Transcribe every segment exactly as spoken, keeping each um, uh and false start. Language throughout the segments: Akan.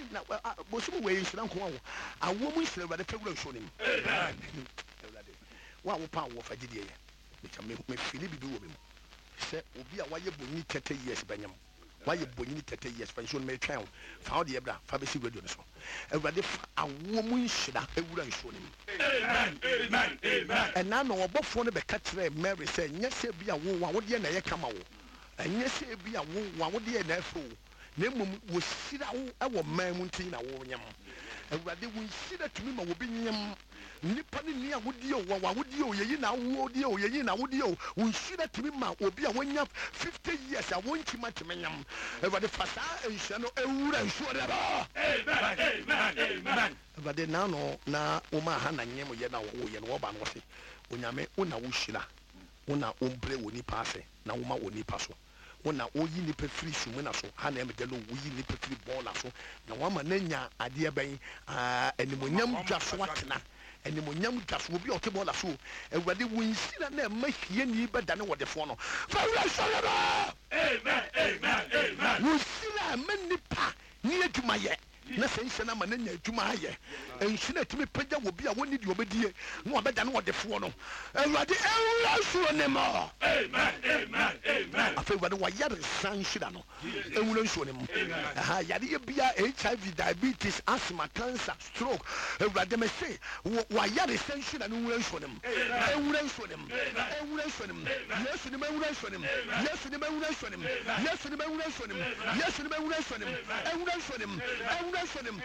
na bosom we nhyira nko awo awo mu nhyira Awurade pɛwura nsuo nim amen Awurade wa wo pa wo fagidie ye mecha me me fili bibi wo me mu sɛ obi a waye bonyi thirty years banyam waye bonyi thirty years fa nsuo me twɛn fa wo de ebra fa be si radio no so Awurade fa awo mu nhyira ewura nsuo nim amen amen amen ɛna no obofo no be ka kyerɛ Mary sɛ nyɛ sɛ bi a wo wa wo de na ye kama wo ɛnyɛ sɛ bi a wo wa wo de na afo na mmom wo sira wo ɛwɔ man mu ntin na wo nyam Awurade wo sira tumi ma wo bi nyam nipa ni ni a wo die wo wa wo die o yeyi na wo die o yeyi na wo die o wo sira tumi ma obi a wonya fifty years a won tima tumi nyam Awurade fasa enhia no ewura nsuo de ba amen amen amen Awurade na no na wo ma ha na nyem ye na wo ye no wo ba no se onyame wo na wo sira wo na ombre wo nipa ase na wo ma wo nipa so wona oyi nipa free sumu na so ha na emede lo oyi nipa free ball na so na wama na nya ade ban ah animonyam dwa so atena animonyam dwa so obi ote ball la so Awurade wonsira na mahie ni beda ne wodefo no fa wura solaba amen amen amen wonsira manipa ni adwuma ye na sɛ na ma na nya adwuma ayɛ enhyina timi pagya wo bi a woni di obedie no obeda ne wodefo no Awurade ewura so ne mo amen amen amen afa Awurade wa yare san hyira no ewura so ne mo aha yare ye bia H I V diabetes asthma cancer stroke Awurade me say wa yare san hyira no ewura so ne mo ewura so ne mo ewura so ne mo Yesu ne mo ewura so ne mo Yesu ne mo ewura so ne mo Yesu ne mo ewura so ne mo Yesu ne mo ewura so ne mo ewura so ne mo Amen,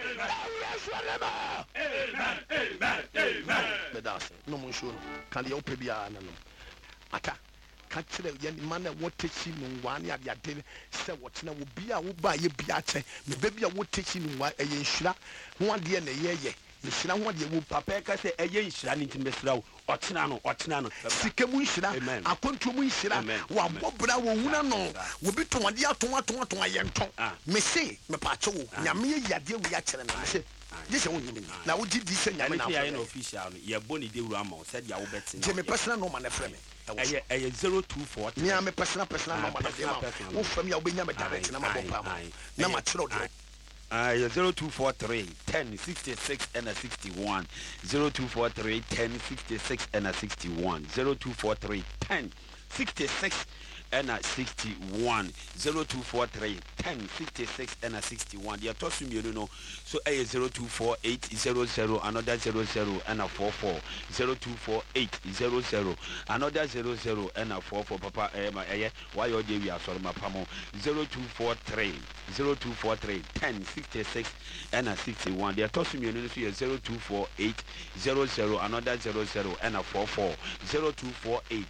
amen, amen. Bedase, no mo show. Kan ye ope bia na no. Ata. Ka kire ye man na wotechi no wan ya ya de se wotena wo bia wo ba ye bia che. Me ba bia wotechi no wa eye nhira. Ho ade na ye ye. Nhira ho ade wo papa ka se eye nhira ni ntimesira wo. Otena no, otena no. Sike mu nhira, akontu mu nhira. Wa bobra wo huna no. Wo bi to ade aton aton aton ayenton. Me se me pa che wo. Nyame ye yade wo ya kire na me se. Yes, I now would you say I'm an official? You're Bonnie de Ramo said you bet. Jimmy personal no man, a friend. A zero two four. Me, I'm a personal personal no man. Who from your being a direct number number children. Uh, zero two four three ten sixty six and a sixty one zero two four three ten sixty six and a sixty one zero two four three ten sixty six and a sixty one zero two four three ten sixty six and a sixty one. The atosum you know so a zero two four eight zero zero another zero zero and a four four zero two four eight zero zero another zero zero and a four four papa eh my eh why your day we are sorry my pamo zero two four three zero two four three ten sixty six and a sixty one. The atosum you know so zero two four eight zero zero another zero zero and a four four zero two four eight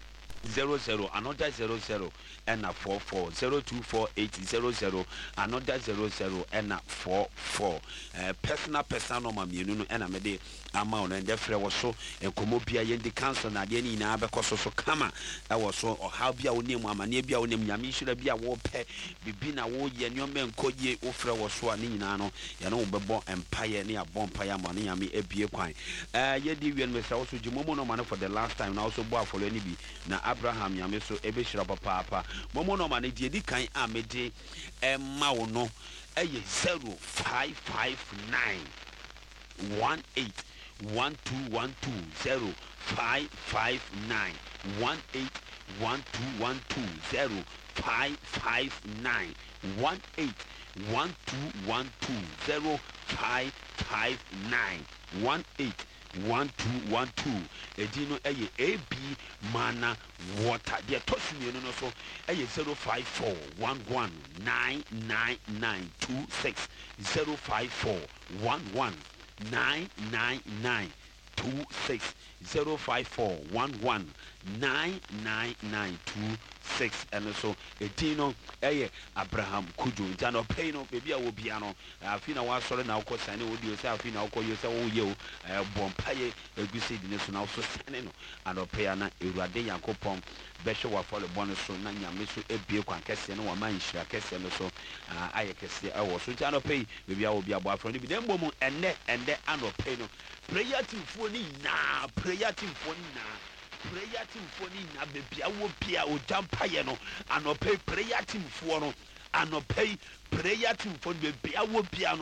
zero zero another zero zero and a four four zero two four eight zero zero another zero zero and a four four. Uh, personal personal normal me no and a mede amount and therefore was so and komobia yendi council na de ni na abekoso so kama I was so or how bia oni mu amane bia oni nyame hira bia wo pe bibi na wo ye nyome nkoye ofra wo so ani nyina no ye no bebo empire ne abon empire amane nyame ebie kwan. Uh, yedi wi no me so jimomo no man for the last time na also bo afolo ani bi na Abraham yame so ebe shira papa papa momo no mane die di kan amede e ma wo no eye zero five five nine one eight one two one two zero five five nine one eight one two one two zero five five nine one eight one two one two zero five five nine one eight one two one two edino eye A B mana water the tosu you no so eye zero five four one one nine nine nine two six zero five four one one nine nine nine two six zero five four one one nine nine nine two six and so edino eye Abraham Kujo jano pay no baby a wo bia no afina wa sore na ukọ sane wo dio se afina ukọ yo se wo ye o bompaye egusi di ne so na so sane no and pay na Ewurade Yakobon behwe wa fole bon so na nyame so ebie kwan kese no wa man hira kese no so aye kese e wo so jano pay baby a wo bia bo afro ni bi dem bom enne ende and pay no prayer team fo ni na prayer team fo ni na prayer team for ni na bebia wo bia o jampa ye no anopay prayer team for no anopay prayer team for bebia wo bia no